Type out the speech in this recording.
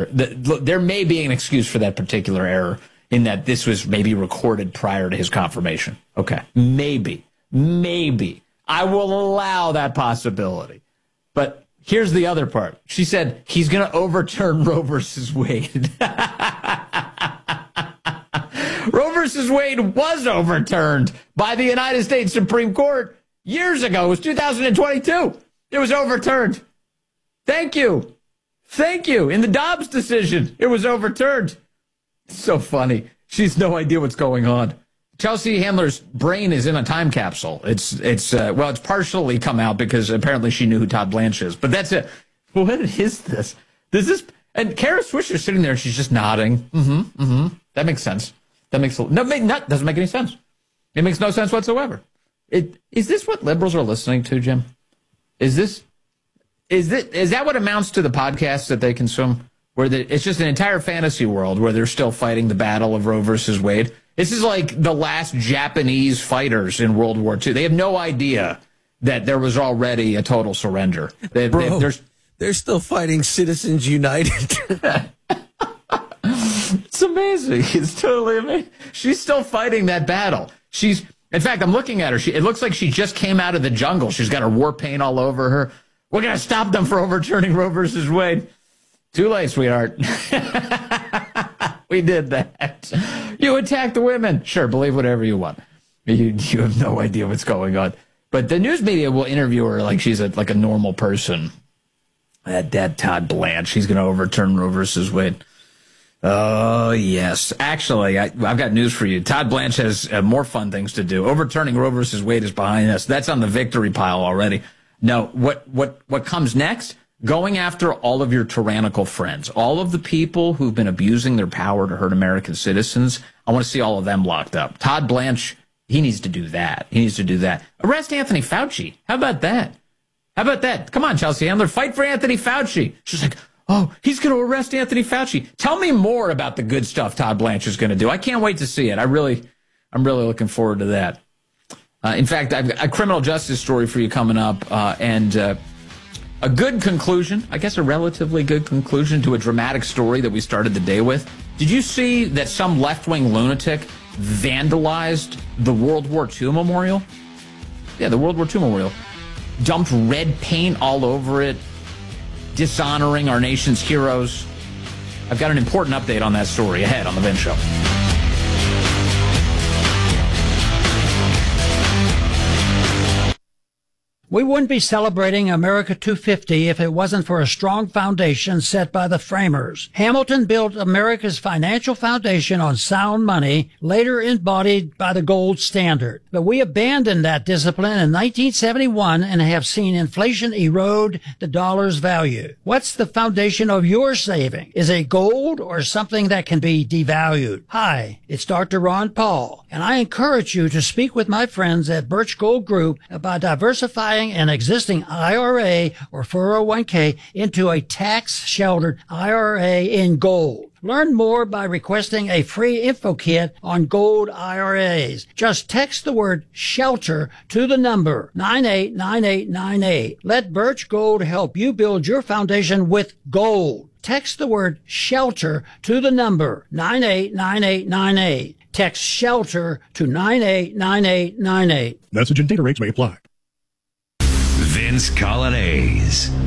here. There may be an excuse for that particular error in that this was maybe recorded prior to his confirmation. Okay, maybe. I will allow that possibility. But here's the other part. She said he's going to overturn Roe versus Wade. Roe versus Wade was overturned by the United States Supreme Court years ago. It was 2022. It was overturned. Thank you. In the Dobbs decision, it was overturned. It's so funny. She's no idea what's going on. Chelsea Handler's brain is in a time capsule. It's partially come out because apparently she knew who Todd Blanche is. But that's it. What is this? And Kara Swisher's sitting there and she's just nodding. That makes sense. Doesn't make any sense. It makes no sense whatsoever. Is this what liberals are listening to, Jim? Is that what amounts to the podcasts that they consume? Where it's just an entire fantasy world where they're still fighting the battle of Roe versus Wade. This is like the last Japanese fighters in World War II. They have no idea that there was already a total surrender. They're still fighting Citizens United. It's amazing. It's totally amazing. She's still fighting that battle. In fact, I'm looking at her. It looks like she just came out of the jungle. She's got her war paint all over her. We're going to stop them for overturning Roe versus Wade. Too late, sweetheart. We did that. You attacked the women. Sure, believe whatever you want. You have no idea what's going on. But the news media will interview her like she's like a normal person. That Todd Blanche, he's going to overturn Roe versus Wade. Oh, yes. Actually, I've got news for you. Todd Blanche has more fun things to do. Overturning Roe versus Wade is behind us. That's on the victory pile already. No, what comes next? Going after all of your tyrannical friends, all of the people who've been abusing their power to hurt American citizens. I want to see all of them locked up. Todd Blanche, he needs to do that. Arrest Anthony Fauci. How about that? Come on, Chelsea Handler, fight for Anthony Fauci. She's like, oh, he's going to arrest Anthony Fauci. Tell me more about the good stuff Todd Blanche is going to do. I can't wait to see it. I'm really looking forward to that. In fact, I've got a criminal justice story for you coming up, and a good conclusion, I guess a relatively good conclusion to a dramatic story that we started the day with. Did you see that some left-wing lunatic vandalized the World War II memorial? Yeah, the World War II memorial. Dumped red paint all over it, dishonoring our nation's heroes. I've got an important update on that story ahead on The Vince Show. We wouldn't be celebrating America 250 if it wasn't for a strong foundation set by the framers. Hamilton built America's financial foundation on sound money, later embodied by the gold standard. But we abandoned that discipline in 1971 and have seen inflation erode the dollar's value. What's the foundation of your saving? Is it gold or something that can be devalued? Hi, it's Dr. Ron Paul, and I encourage you to speak with my friends at Birch Gold Group about diversifying an existing IRA or 401k into a tax-sheltered IRA in gold. Learn more by requesting a free info kit on gold IRAs. Just text the word SHELTER to the number 989898. Let Birch Gold help you build your foundation with gold. Text the word SHELTER to the number 989898. Text SHELTER to 989898. Message and data rates may apply. Vince Coglianese.